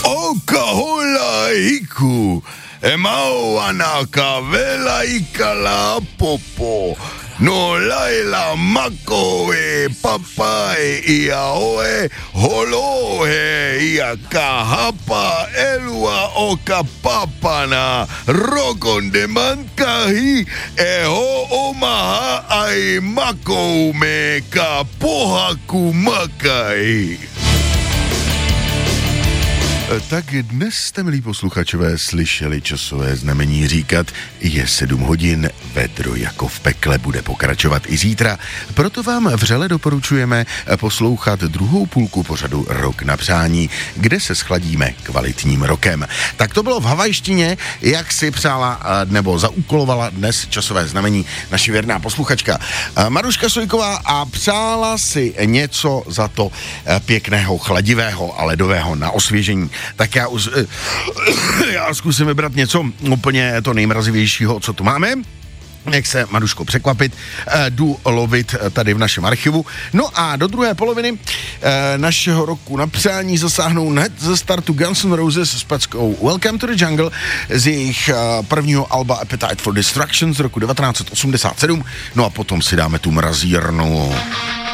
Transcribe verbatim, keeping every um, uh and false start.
Okahola hiku, emauanaka velaikala popo, no laila makoe papae iaoe holohe ia kahapa elua oka papana rokonde mankahi eho omaha ai makoume ka pohaku makai. Tak dnes jste, milí posluchačové, slyšeli časové znamení říkat, je sedm hodin, vedro jako v pekle bude pokračovat i zítra. Proto vám vřele doporučujeme poslouchat druhou půlku pořadu Rok na přání, kde se schladíme kvalitním rokem. Tak to bylo v havajštině, jak si přála nebo zaúkolovala dnes časové znamení naši věrná posluchačka Maruška Sojková a přála si něco za to pěkného, chladivého a ledového na osvěžení. Tak já, už, já zkusím vybrat něco úplně to nejmrazivějšího, co tu máme. Nech se, Maruško, překvapit, jdu lovit tady v našem archivu. No a do druhé poloviny našeho roku na přání zasáhnou hned ze startu Guns N' Roses s peckou Welcome to the Jungle z jejich prvního alba Appetite for Destruction z roku devatenáct set osmdesát sedm. No a potom si dáme tu mrazírnu.